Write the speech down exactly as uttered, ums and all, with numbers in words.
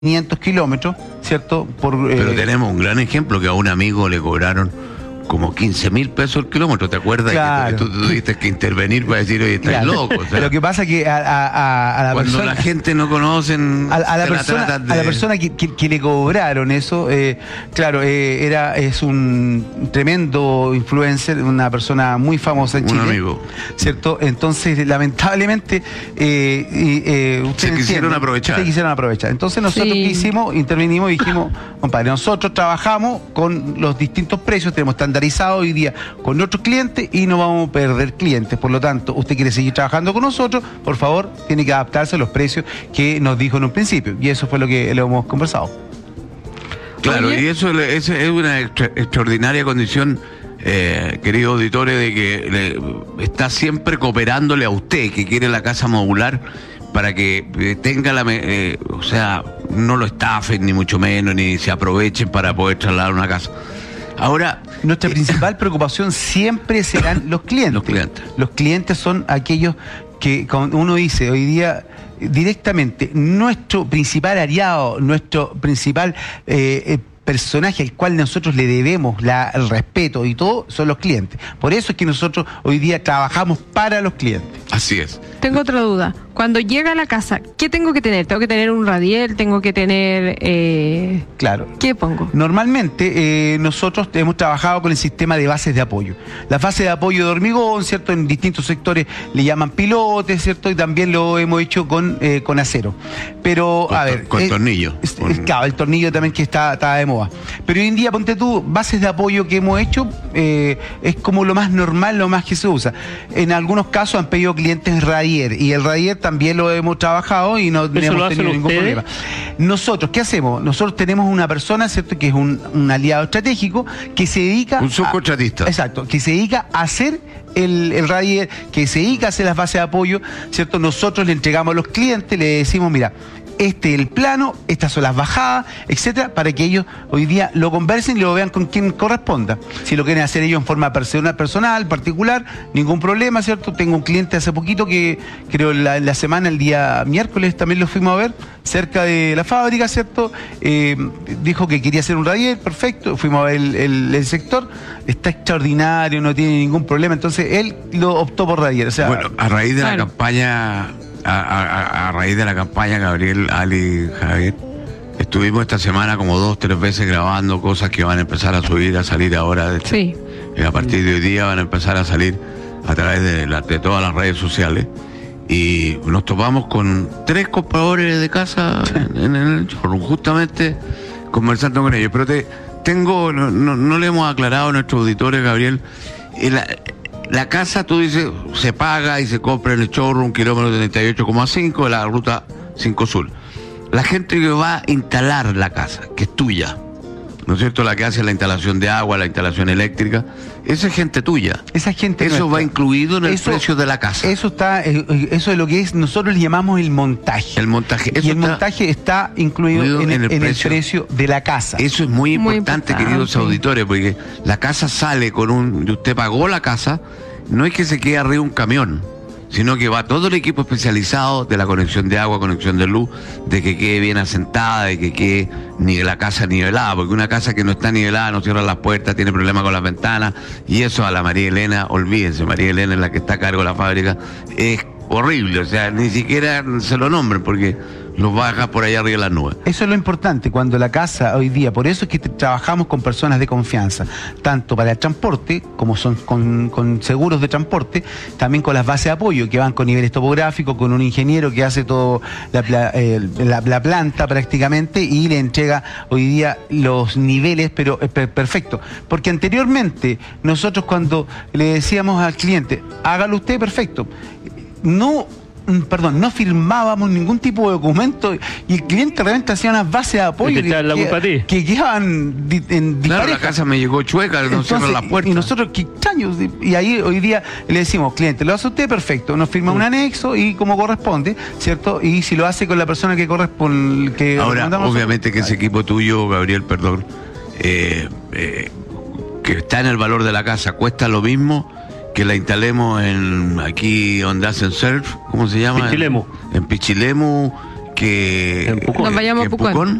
quinientos kilómetros, ¿cierto? Por, eh, Pero tenemos un gran ejemplo que a un amigo le cobraron como quince mil pesos el kilómetro, ¿te acuerdas? Claro. Que tú, tú tuviste que intervenir para decir, oye, estás claro. loco. O sea, lo que pasa es que a, a, a la cuando persona... la gente no conocen, A, a, la, se persona, la tratan de... a la persona que, que, que le cobraron eso, eh, claro, eh, era es un tremendo influencer, una persona muy famosa en un Chile. amigo. ¿Cierto? Entonces, lamentablemente, eh, eh, se quisieron aprovechar. Se quisieron aprovechar. Entonces, nosotros Sí. ¿qué hicimos? Intervenimos y dijimos, compadre, nosotros trabajamos con los distintos precios, tenemos estandarizado hoy día con nuestros clientes y no vamos a perder clientes. Por lo tanto, usted quiere seguir trabajando con nosotros, por favor, tiene que adaptarse a los precios que nos dijo en un principio. Y eso fue lo que le hemos conversado. Claro, Oye. y eso, eso es una extra, extraordinaria condición, eh, querido auditores, de que le, está siempre cooperándole a usted, que quiere la casa modular, para que eh, tenga la... Eh, o sea, no lo estafen, ni mucho menos, ni se aprovechen para poder trasladar una casa. Ahora... Nuestra eh, principal preocupación siempre serán los clientes. Los clientes. Los clientes son aquellos que, como uno dice hoy día, directamente, nuestro principal aliado, nuestro principal eh, eh, personaje al cual nosotros le debemos la, el respeto y todo, son los clientes. Por eso es que nosotros hoy día trabajamos para los clientes. Así es. Tengo otra duda. Cuando llega a la casa, ¿qué tengo que tener? ¿Tengo que tener un radier? ¿Tengo que tener...? Eh... Claro. ¿Qué pongo? Normalmente eh, nosotros hemos trabajado con el sistema de bases de apoyo. Las bases de apoyo de hormigón, ¿cierto? En distintos sectores le llaman pilotes, ¿cierto? Y también lo hemos hecho con, eh, con acero. Pero, Con a to- ver... con eh, tornillo. es- Con- es- claro, el tornillo también que está, está de moda. Pero hoy en día, ponte tú, bases de apoyo que hemos hecho, eh, es como lo más normal, lo más que se usa. En algunos casos han pedido clientes radier, y el radier también lo hemos trabajado y no ¿Eso hemos lo hacen tenido ningún ustedes? problema. Nosotros, ¿qué hacemos? Nosotros tenemos una persona, ¿cierto?, que es un, un aliado estratégico que se dedica... Un subcontratista. a- Exacto, que se dedica a hacer el, el radier, que se dedica a hacer las bases de apoyo, ¿cierto? Nosotros le entregamos a los clientes, le decimos, mira, este es el plano, estas son las bajadas, etcétera, para que ellos hoy día lo conversen y lo vean con quien corresponda. Si lo quieren hacer ellos en forma personal, personal, particular, ningún problema, ¿cierto? Tengo un cliente hace poquito que creo la, la semana, el día miércoles también lo fuimos a ver, cerca de la fábrica, ¿cierto? Eh, dijo que quería hacer un radier, perfecto, fuimos a ver el, el- el sector, está extraordinario, no tiene ningún problema, entonces él lo optó por radier, o sea... Bueno, a raíz de Claro. la campaña, a, a- a raíz de la campaña Gabriel, Ali, Javier, estuvimos esta semana como dos, tres veces grabando cosas que van a empezar a subir, a salir ahora. De hecho, Sí. eh, a partir de hoy día van a empezar a salir a través de, la- de todas las redes sociales. Y nos topamos con tres compradores de casa en, en el showroom, justamente conversando con ellos. Pero te tengo, no, no, no le hemos aclarado a nuestros auditores, Gabriel, eh, la, la casa, tú dices, se paga y se compra en el showroom, kilómetro treinta y ocho coma cinco de la ruta cinco Sur. La gente que va a instalar la casa, que es tuya, ¿no es cierto? La que hace la instalación de agua, la instalación eléctrica, esa es gente tuya. Esa gente Eso nuestra. va incluido en el Eso- precio de la casa. Eso está, eh, eh, eso es lo que es, nosotros le llamamos el montaje. El montaje. y Eso el está- montaje está incluido incluido en, el, en el en el precio. precio de la casa. Eso es muy Muy importante, importante. queridos auditores, porque la casa sale con un... Usted pagó la casa, no es que se quede arriba un camión, sino que va todo el equipo especializado de la conexión de agua, conexión de luz, de que quede bien asentada, de que quede ni la casa nivelada, porque una casa que no está nivelada no cierra las puertas, tiene problemas con las ventanas, y eso a la María Elena, olvídense, María Elena es la que está a cargo de la fábrica, es horrible, o sea, ni siquiera se lo nombren, porque los baja por allá arriba de las nubes. Eso es lo importante cuando la casa hoy día, por eso es que te- trabajamos con personas de confianza, tanto para el transporte, como son con, con seguros de transporte, también con las bases de apoyo, que van con niveles topográficos, con un ingeniero que hace todo la, pla- eh, la- la planta prácticamente y le entrega hoy día los niveles, pero eh, per- perfecto. Porque anteriormente nosotros cuando le decíamos al cliente, hágalo usted, perfecto, no... mm, Perdón, no firmábamos ningún tipo de documento y el cliente realmente hacía unas bases de apoyo Es que te dan la culpa a ti. que quedaban di- en Claro, la disparejas. casa me llegó chueca, no Entonces, cierran las puertas. y nosotros, qué extraño, y ahí hoy día le decimos, cliente, lo hace usted, perfecto, nos firma un anexo y como corresponde, ¿cierto? Y si lo hace con la persona que corresponde, que Ahora, mandamos- obviamente que ese equipo tuyo, Gabriel, perdón, eh, eh, que está en el valor de la casa, cuesta lo mismo que la instalemos en aquí donde hacen surf, ¿cómo se llama? Pichilemu. En, en Pichilemu, que En Pucón. Nos vayamos que a Pucón.